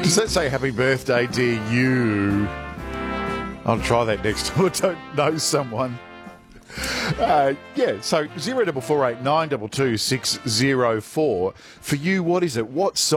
Does that say happy birthday, dear you? I'll try that next time I don't know someone. So 0448 922 604. For you, what is it? What song?